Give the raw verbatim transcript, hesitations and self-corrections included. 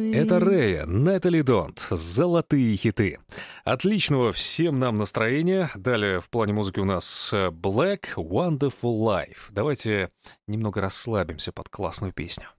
Это Рэя, Натали Донт, «Золотые хиты». Отличного всем нам настроения. Далее в плане музыки у нас Black, Wonderful Life. Давайте немного расслабимся под классную песню.